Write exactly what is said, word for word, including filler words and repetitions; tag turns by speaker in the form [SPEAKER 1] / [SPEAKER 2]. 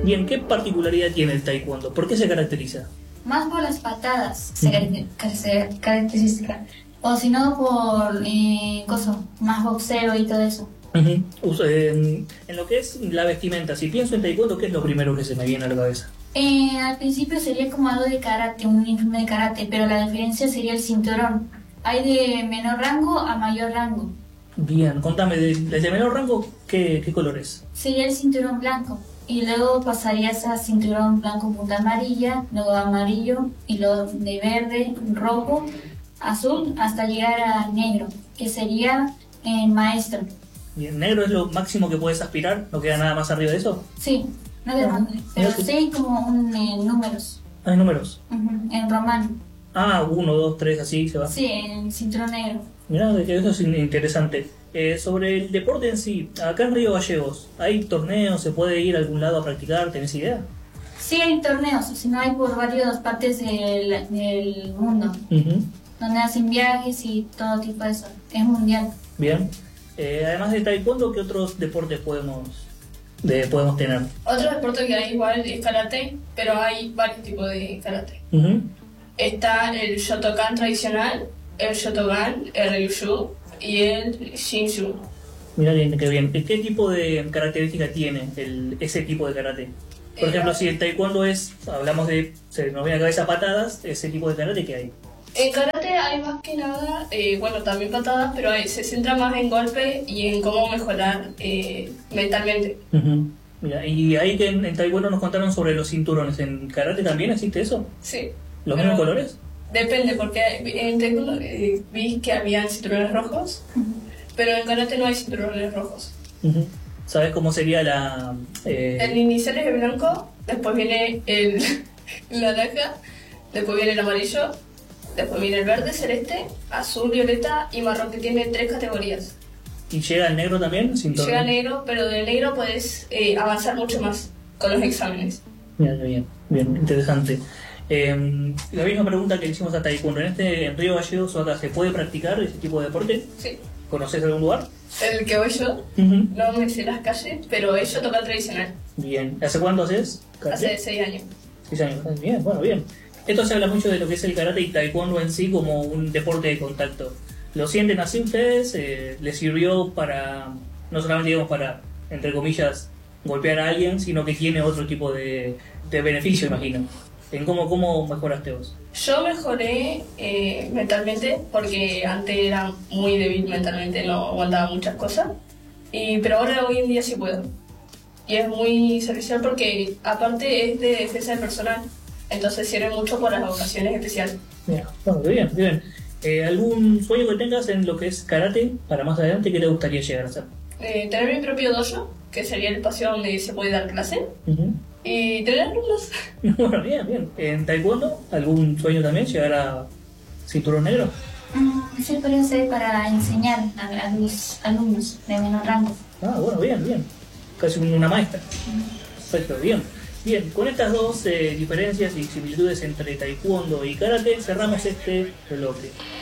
[SPEAKER 1] Bien, ¿qué particularidad tiene el taekwondo? ¿Por qué se caracteriza?
[SPEAKER 2] Más por las patadas se caracteriza, característica. O si no por eh, cosas, más boxeo y todo eso.
[SPEAKER 1] Uh-huh. En, en lo que es la vestimenta, si pienso en taekwondo, ¿qué es lo primero que se me viene a la cabeza?
[SPEAKER 2] Eh, al principio sería como algo de karate, un uniforme de karate, pero la diferencia sería el cinturón. Hay de menor rango a mayor rango.
[SPEAKER 1] Bien, contame, de, de menor rango, ¿qué, qué color es?
[SPEAKER 2] Sería el cinturón blanco. Y luego pasarías a cinturón blanco punta amarilla, luego amarillo, y luego de verde, rojo, azul, hasta llegar a negro, que sería el maestro.
[SPEAKER 1] Bien, ¿negro es lo máximo que puedes aspirar? ¿No queda nada más arriba de eso?
[SPEAKER 2] Sí, no queda más, pero sí hay como un, eh, números.
[SPEAKER 1] ¿Hay números?
[SPEAKER 2] Uh-huh, en romano.
[SPEAKER 1] Ah, uno, dos, tres, así se va.
[SPEAKER 2] Sí, en cinturón negro.
[SPEAKER 1] Mirá, eso es interesante. Eh, sobre el deporte en sí, acá en Río Gallegos, ¿hay torneos? ¿Se puede ir a algún lado a practicar? ¿Tenés idea?
[SPEAKER 2] Sí, hay torneos, si no hay por varias partes del, del mundo,
[SPEAKER 1] uh-huh.
[SPEAKER 2] donde hacen viajes y todo tipo de eso. Es mundial.
[SPEAKER 1] Bien. Eh, además de taekwondo, ¿qué otros deportes podemos, de, podemos tener?
[SPEAKER 3] Otro deporte que hay igual es karate, pero hay varios tipos de karate.
[SPEAKER 1] Uh-huh.
[SPEAKER 3] Está el Shotokan tradicional, el Shotogan, el Ryushu y el Shinshu.
[SPEAKER 1] Mirá bien, qué bien. ¿Qué tipo de característica tiene el, ese tipo de karate? Por
[SPEAKER 3] Eh,
[SPEAKER 1] ejemplo, si el taekwondo es, hablamos de, se nos viene a la cabeza patadas, ese tipo de karate, ¿qué hay?
[SPEAKER 3] En karate hay más que nada, eh, bueno, también patadas, pero hay, se centra más en golpes y en cómo mejorar eh, mentalmente.
[SPEAKER 1] Uh-huh. Mira, y ahí que en, en taekwondo nos contaron sobre los cinturones. ¿En karate también existe eso?
[SPEAKER 3] Sí.
[SPEAKER 1] ¿Los
[SPEAKER 3] pero
[SPEAKER 1] mismos colores?
[SPEAKER 3] Depende, porque en taekwondo eh, vi que habían cinturones rojos, pero en karate no hay cinturones rojos.
[SPEAKER 1] Uh-huh. ¿Sabes cómo sería la...? Eh...
[SPEAKER 3] El inicial es el blanco, después viene el naranja, después viene el amarillo, después viene el verde, celeste, azul, violeta y marrón, que tiene tres categorías.
[SPEAKER 1] ¿Y llega el negro también? Sin
[SPEAKER 3] Llega negro, pero del negro puedes eh, avanzar mucho más con los exámenes.
[SPEAKER 1] Bien, bien, bien, interesante. Eh, la misma pregunta que le hicimos a taekwondo. ¿En este en Río Gallegos o acá se puede practicar ese tipo de deporte?
[SPEAKER 3] Sí.
[SPEAKER 1] ¿Conoces algún lugar?
[SPEAKER 3] El que voy yo,
[SPEAKER 1] Uh-huh.
[SPEAKER 3] no me sé las calles, pero es Shotokan tradicional.
[SPEAKER 1] Bien. ¿Hace cuánto haces?
[SPEAKER 3] Hace seis años.
[SPEAKER 1] Seis años. Bien, bueno, bien. Esto se habla mucho de lo que es el karate y taekwondo en sí como un deporte de contacto. ¿Lo sienten así ustedes? Eh, ¿Les sirvió para, no solamente digamos para, entre comillas, golpear a alguien, sino que tiene otro tipo de, de beneficio, imagino? ¿En cómo, cómo mejoraste vos?
[SPEAKER 3] Yo mejoré eh, mentalmente porque antes era muy débil mentalmente, no aguantaba muchas cosas. Y, pero ahora hoy en día sí puedo. Y es muy servicial porque aparte es de defensa del personal. Entonces sirve mucho para las ocasiones especiales.
[SPEAKER 1] Bien, bueno, bien, bien. Eh, ¿Algún sueño que tengas en lo que es karate para más adelante? ¿Qué te gustaría llegar a hacer?
[SPEAKER 3] Eh, tener mi propio dojo, que sería el espacio donde se puede dar clase.
[SPEAKER 1] Uh-huh.
[SPEAKER 3] Y tener alumnos.
[SPEAKER 1] Bueno, bien, bien. ¿En taekwondo algún sueño también? ¿Llegar a cinturón negro?
[SPEAKER 2] Mm, sí, podría ser para enseñar a, a los alumnos de menor rango.
[SPEAKER 1] Ah, bueno, bien, bien. Casi una maestra. Perfecto, bien. Bien, con estas dos eh, diferencias y similitudes entre taekwondo y karate cerramos este bloque.